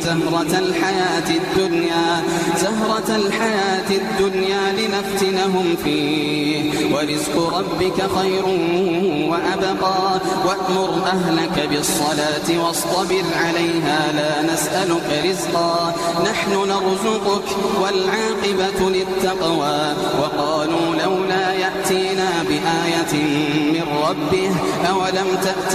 زهرة الحياة الدنيا لنفتنهم فيه ورزق ربك خير وأبقى وأمر أهلك بالصلاة واصطبر عليها لا نسألك رزقا نحن نرزقك والعاقبة للتقوى وقالوا لولا يأتينا بآية من ربه أولم تأت